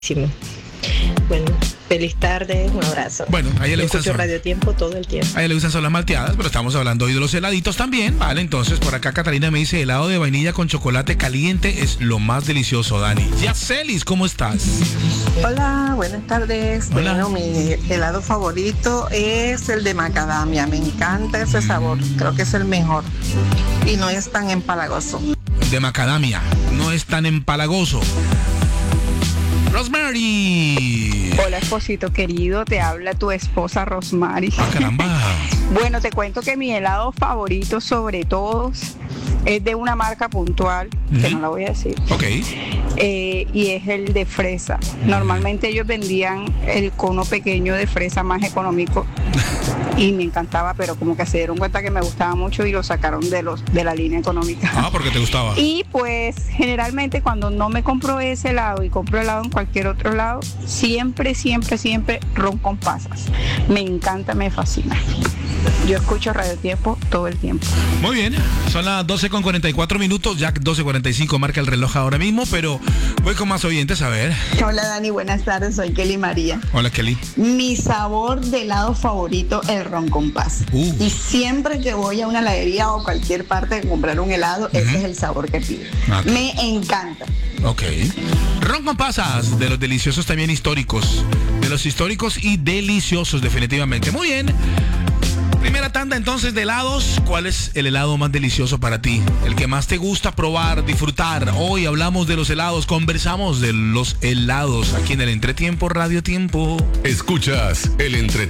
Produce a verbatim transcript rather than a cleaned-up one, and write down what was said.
Bueno, feliz tarde, un abrazo. Bueno, a ella le gusta escucho Radio Tiempo todo el tiempo. A ella le gustan son las malteadas, pero estamos hablando hoy de los heladitos también, ¿vale? Entonces, por acá Catalina me dice, helado de vainilla con chocolate caliente es lo más delicioso, Dani. Yacelis, ¿cómo estás? Hola, buenas tardes. Hola. Bueno, mi helado favorito es el de macadamia. Me encanta ese sabor. Creo que es el mejor. Y no es tan empalagoso. De macadamia, no es tan empalagoso. Rosemary. Hola, esposito querido, te habla tu esposa Rosemary. Ah, caramba. Bueno, te cuento que mi helado favorito sobre todos es de una marca puntual, que Ujú. no la voy a decir, Ok. eh, y es el de fresa. Normalmente ellos vendían el cono pequeño de fresa más económico y me encantaba, pero como que se dieron cuenta que me gustaba mucho y lo sacaron de los de la línea económica. Ah, porque te gustaba. Y pues generalmente cuando no me compro ese helado y compro helado en cualquier otro lado, siempre, siempre, siempre ron con pasas. Me encanta, me fascina. Yo escucho Radio Tiempo todo el tiempo. Muy bien, son las doce con cuarenta y cuatro minutos, ya doce cuarenta y cinco marca el reloj ahora mismo, pero voy con más oyentes, a ver. Hola Dani, buenas tardes. Soy Kelly María. Hola, Kelly. Mi sabor de helado favorito, el ron con pasas. Uh. Y siempre que voy a una heladería o cualquier parte a comprar un helado, Ujú. ese es el sabor que pido. Ah. Me encanta. Ok. Ron con pasas, de los deliciosos también históricos. De los históricos y deliciosos, definitivamente. Muy bien. Primera tanda entonces de helados. ¿Cuál es el helado más delicioso para ti? El que más te gusta probar, disfrutar. Hoy hablamos de los helados, conversamos de los helados aquí en el Entretiempo, Radio Tiempo. Escuchas el Entretiempo.